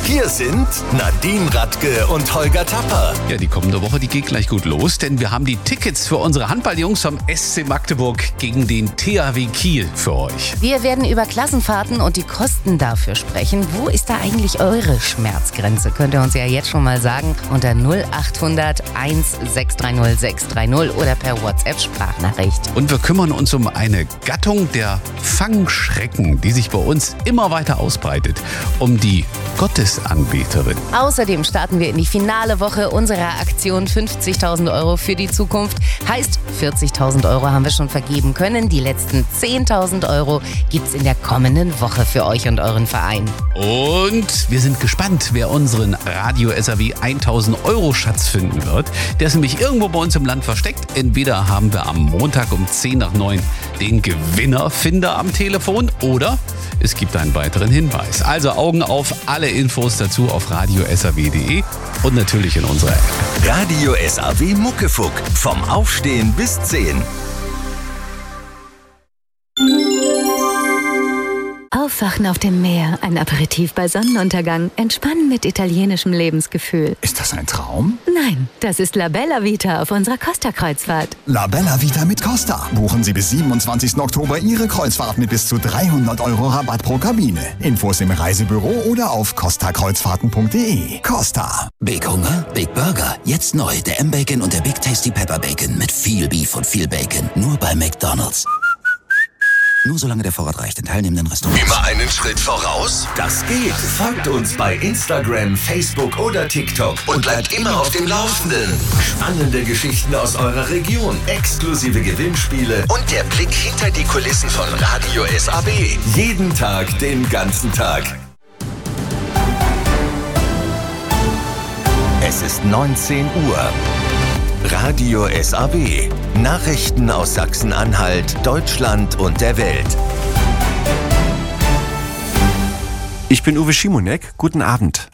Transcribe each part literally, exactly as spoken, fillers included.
Hier sind Nadine Radke und Holger Tapper. Ja, die kommende Woche, die geht gleich gut los, denn wir haben die Tickets für unsere Handballjungs vom S C Magdeburg gegen den T H W Kiel für euch. Wir werden über Klassenfahrten und die Kosten dafür sprechen. Wo ist da eigentlich eure Schmerzgrenze? Könnt ihr uns ja jetzt schon mal sagen unter null acht hundert eins sechs drei null sechs drei null oder per WhatsApp-Sprachnachricht. Und wir kümmern uns um eine Gattung der Fangschrecken, die sich bei uns immer weiter ausbreitet, um die Gottesanbeterin. Außerdem starten wir in die finale Woche unserer Aktion fünfzigtausend Euro für die Zukunft. Heißt, vierzigtausend Euro haben wir schon vergeben können. Die letzten zehntausend Euro gibt's in der kommenden Woche für euch und euren Verein. Und wir sind gespannt, wer unseren Radio S A W tausend Euro Schatz finden wird. Der ist nämlich irgendwo bei uns im Land versteckt. Entweder haben wir am Montag um zehn nach neun den Gewinnerfinder am Telefon oder es gibt einen weiteren Hinweis. Also Augen auf, alle Infos dazu auf radio s a w punkt d e und natürlich in unserer App. Radio S A W Muckefuck. Vom Aufstehen bis zehn. Aufwachen auf dem Meer, ein Aperitif bei Sonnenuntergang, entspannen mit italienischem Lebensgefühl. Ist das ein Traum? Nein, das ist La Bella Vita auf unserer Costa-Kreuzfahrt. La Bella Vita mit Costa. Buchen Sie bis siebenundzwanzigsten Oktober Ihre Kreuzfahrt mit bis zu dreihundert Euro Rabatt pro Kabine. Infos im Reisebüro oder auf costa kreuzfahrten punkt d e. Costa. Big Hunger, Big Burger. Jetzt neu der M-Bacon und der Big Tasty Pepper Bacon mit viel Beef und viel Bacon. Nur bei McDonald's. Nur solange der Vorrat reicht in teilnehmenden Restaurants. Immer einen Schritt voraus? Das geht. Folgt uns bei Instagram, Facebook oder TikTok und bleibt immer auf dem Laufenden. Spannende Geschichten aus eurer Region, exklusive Gewinnspiele und der Blick hinter die Kulissen von Radio S A W. Jeden Tag, den ganzen Tag. Es ist neunzehn Uhr. Radio S A W. Nachrichten aus Sachsen-Anhalt, Deutschland und der Welt. Ich bin Uwe Schimonek. Guten Abend.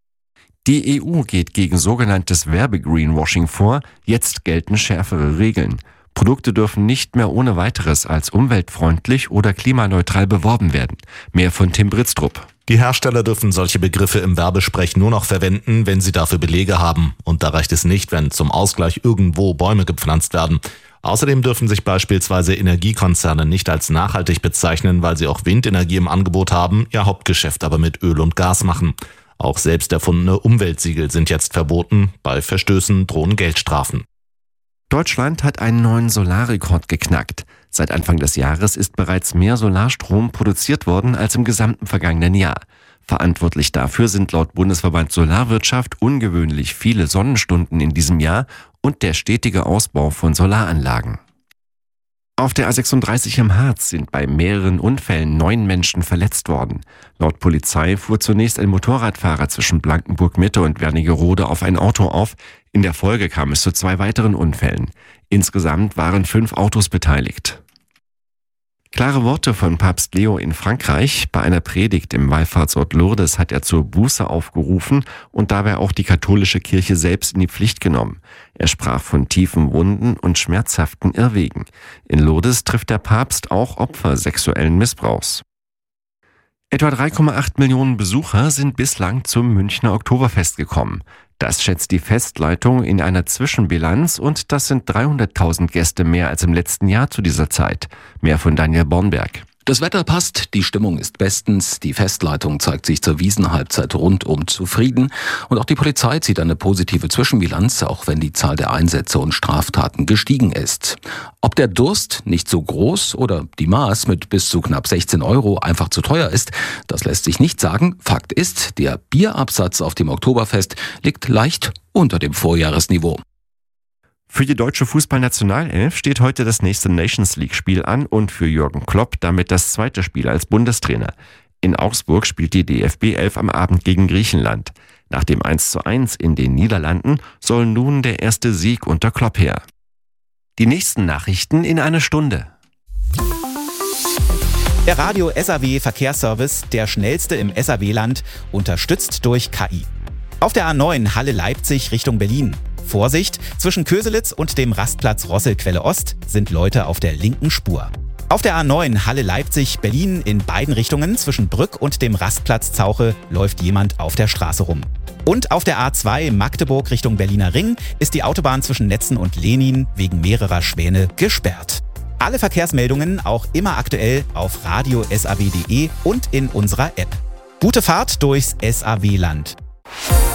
Die E U geht gegen sogenanntes Werbegreenwashing vor. Jetzt gelten schärfere Regeln. Produkte dürfen nicht mehr ohne weiteres als umweltfreundlich oder klimaneutral beworben werden. Mehr von Tim Britztrup. Die Hersteller dürfen solche Begriffe im Werbesprech nur noch verwenden, wenn sie dafür Belege haben. Und da reicht es nicht, wenn zum Ausgleich irgendwo Bäume gepflanzt werden. Außerdem dürfen sich beispielsweise Energiekonzerne nicht als nachhaltig bezeichnen, weil sie auch Windenergie im Angebot haben, ihr Hauptgeschäft aber mit Öl und Gas machen. Auch selbst erfundene Umweltsiegel sind jetzt verboten. Bei Verstößen drohen Geldstrafen. Deutschland hat einen neuen Solarrekord geknackt. Seit Anfang des Jahres ist bereits mehr Solarstrom produziert worden als im gesamten vergangenen Jahr. Verantwortlich dafür sind laut Bundesverband Solarwirtschaft ungewöhnlich viele Sonnenstunden in diesem Jahr und der stetige Ausbau von Solaranlagen. Auf der A sechsunddreißig im Harz sind bei mehreren Unfällen neun Menschen verletzt worden. Laut Polizei fuhr zunächst ein Motorradfahrer zwischen Blankenburg-Mitte und Wernigerode auf ein Auto auf. In der Folge kam es zu zwei weiteren Unfällen. Insgesamt waren fünf Autos beteiligt. Klare Worte von Papst Leo in Frankreich. Bei einer Predigt im Wallfahrtsort Lourdes hat er zur Buße aufgerufen und dabei auch die katholische Kirche selbst in die Pflicht genommen. Er sprach von tiefen Wunden und schmerzhaften Irrwegen. In Lourdes trifft der Papst auch Opfer sexuellen Missbrauchs. Etwa drei Komma acht Millionen Besucher sind bislang zum Münchner Oktoberfest gekommen. Das schätzt die Festleitung in einer Zwischenbilanz und das sind dreihunderttausend Gäste mehr als im letzten Jahr zu dieser Zeit. Mehr von Daniel Bornberg. Das Wetter passt, die Stimmung ist bestens, die Festleitung zeigt sich zur Wiesenhalbzeit rundum zufrieden und auch die Polizei zieht eine positive Zwischenbilanz, auch wenn die Zahl der Einsätze und Straftaten gestiegen ist. Ob der Durst nicht so groß oder die Maß mit bis zu knapp sechzehn Euro einfach zu teuer ist, das lässt sich nicht sagen. Fakt ist, der Bierabsatz auf dem Oktoberfest liegt leicht unter dem Vorjahresniveau. Für die deutsche Fußballnationalelf steht heute das nächste Nations-League-Spiel an und für Jürgen Klopp damit das zweite Spiel als Bundestrainer. In Augsburg spielt die D F B elf am Abend gegen Griechenland. Nach dem eins zu eins in den Niederlanden soll nun der erste Sieg unter Klopp her. Die nächsten Nachrichten in einer Stunde. Der Radio S A W Verkehrsservice, der schnellste im S A W-Land, unterstützt durch K I. Auf der A neun Halle-Leipzig Richtung Berlin. Vorsicht, zwischen Köselitz und dem Rastplatz Rosselquelle Ost sind Leute auf der linken Spur. Auf der A neun Halle-Leipzig-Berlin in beiden Richtungen zwischen Brück und dem Rastplatz Zauche läuft jemand auf der Straße rum. Und auf der A zwei Magdeburg Richtung Berliner Ring ist die Autobahn zwischen Netzen und Lenin wegen mehrerer Schwäne gesperrt. Alle Verkehrsmeldungen auch immer aktuell auf radio punkt s a w punkt d e und in unserer App. Gute Fahrt durchs S A W-Land.